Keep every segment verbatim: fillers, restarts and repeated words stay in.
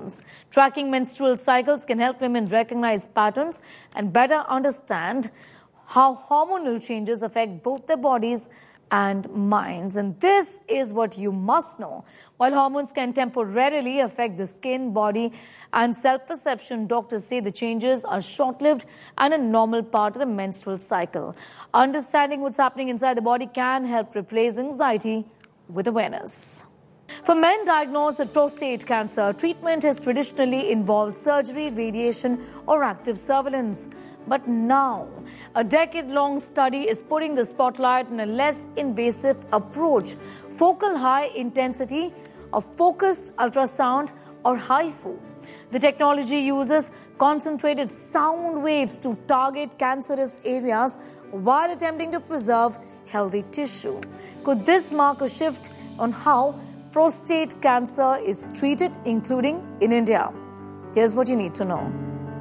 outcomes. Tracking menstrual cycles can help women recognize patterns and better understand how hormonal changes affect both their bodies and minds. And this is what you must know. While hormones can temporarily affect the skin, body, and self-perception, doctors say the changes are short-lived and a normal part of the menstrual cycle. Understanding what's happening inside the body can help replace anxiety with awareness. For men diagnosed with prostate cancer, treatment has traditionally involved surgery, radiation, or active surveillance. But now, a decade-long study is putting the spotlight on a less invasive approach, focal high-intensity or focused ultrasound or HIFU. The technology uses concentrated sound waves to target cancerous areas while attempting to preserve healthy tissue. Could this mark a shift on how prostate cancer is treated, including in India? Here's what you need to know.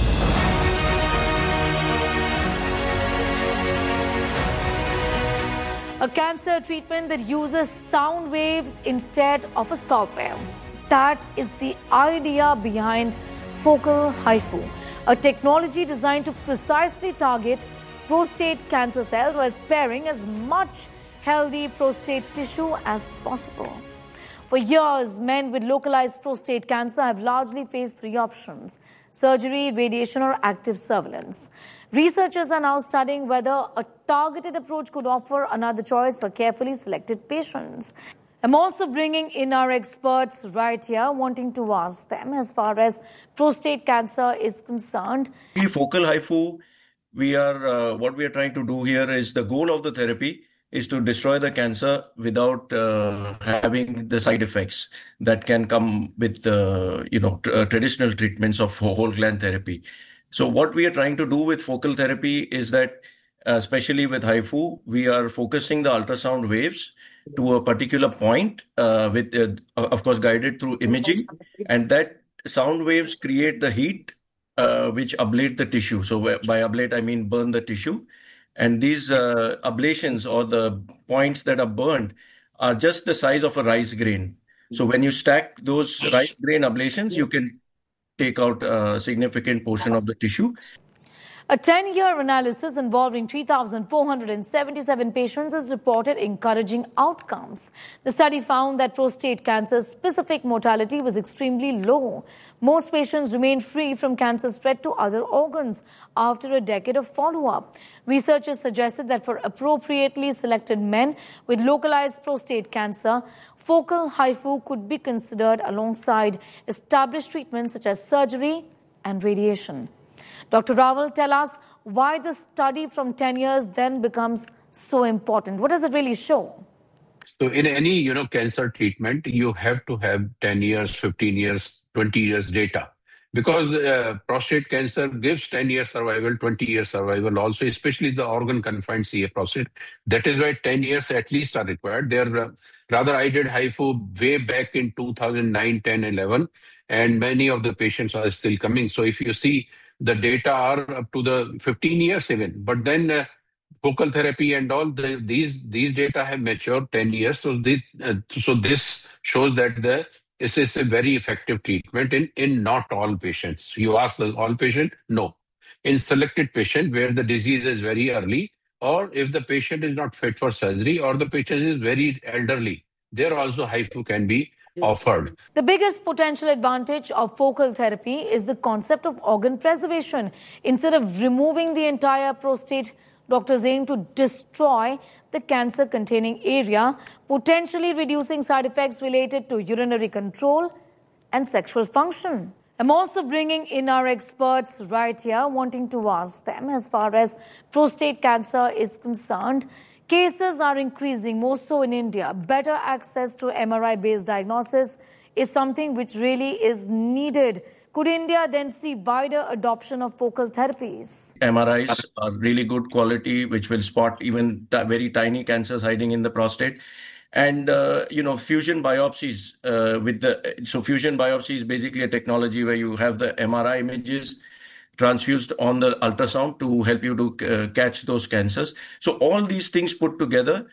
A cancer treatment that uses sound waves instead of a scalpel. That is the idea behind focal HIFU, a technology designed to precisely target prostate cancer cells while sparing as much healthy prostate tissue as possible. For years, men with localized prostate cancer have largely faced three options: surgery, radiation, or active surveillance. Researchers are now studying whether a targeted approach could offer another choice for carefully selected patients. I'm also bringing in our experts right here, wanting to ask them as far as prostate cancer is concerned. Focal HIFU, we are uh, what we are trying to do here is the goal of the therapy is to destroy the cancer without uh, having the side effects that can come with uh, you know tr- uh, traditional treatments of whole gland therapy. So what we are trying to do with focal therapy is that, uh, especially with HIFU, we are focusing the ultrasound waves to a particular point, uh, with, uh, of course, guided through imaging. And that sound waves create the heat, uh, which ablate the tissue. So by ablate, I mean burn the tissue. And these uh, ablations or the points that are burned are just the size of a rice grain. So when you stack those rice grain ablations, you can take out a significant portion of the tissue. A ten-year analysis involving three thousand four hundred seventy-seven patients has reported encouraging outcomes. The study found that prostate cancer's specific mortality was extremely low. Most patients remained free from cancer spread to other organs after a decade of follow-up. Researchers suggested that for appropriately selected men with localized prostate cancer, focal HIFU could be considered alongside established treatments such as surgery and radiation. Doctor Raval, tell us why the study from ten years then becomes so important. What does it really show? So in any, you know, cancer treatment, you have to have ten years, fifteen years, twenty years data. Because uh, prostate cancer gives ten years survival, twenty years survival also, especially the organ-confined C A prostate. That is why ten years at least are required. There, uh, rather, I did HIFU way back in two thousand nine, ten, eleven, and many of the patients are still coming. So if you see, the data are up to the fifteen years even. But then uh, focal therapy and all, the, these these data have matured ten years. So, this, uh, so this shows that the this is a very effective treatment in, in not all patients. You ask the all patient? No. In selected patient where the disease is very early, or if the patient is not fit for surgery, or the patient is very elderly, there also HIFU can be offered. The biggest potential advantage of focal therapy is the concept of organ preservation. Instead of removing the entire prostate, doctors aim to destroy the cancer-containing area, potentially reducing side effects related to urinary control and sexual function. I'm also bringing in our experts right here, wanting to ask them as far as prostate cancer is concerned. Cases are increasing, more so in India. Better access to M R I-based diagnosis is something which really is needed. Could India then see wider adoption of focal therapies? M R Is are really good quality, which will spot even t- very tiny cancers hiding in the prostate. And, uh, you know, fusion biopsies uh, with the, so fusion biopsy is basically a technology where you have the M R I images transfused on the ultrasound to help you to uh, catch those cancers. So all these things put together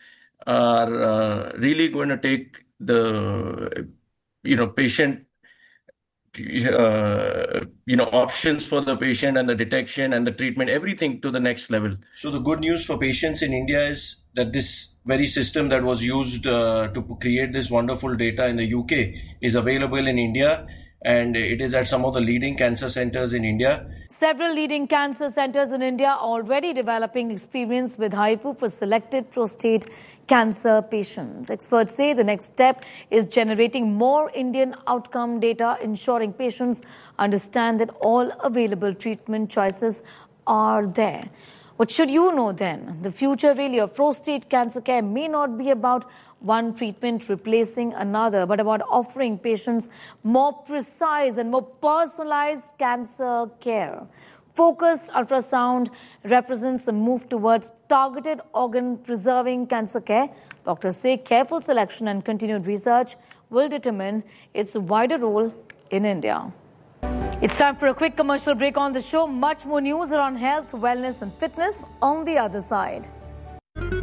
are uh, really going to take the, you know, patient uh, you know, options for the patient and the detection and the treatment, everything to the next level. So the good news for patients in India is that this very system that was used uh, to create this wonderful data in the U K is available in India, and it is at some of the leading cancer centers in India. Several leading cancer centers in India are already developing experience with HIFU for selected prostate cancer patients. Experts say the next step is generating more Indian outcome data, ensuring patients understand that all available treatment choices are there. What should you know then? The future really of prostate cancer care may not be about one treatment replacing another, but about offering patients more precise and more personalized cancer care. Focused ultrasound represents a move towards targeted organ-preserving cancer care. Doctors say careful selection and continued research will determine its wider role in India. It's time for a quick commercial break on the show. Much more news around health, wellness and fitness on the other side.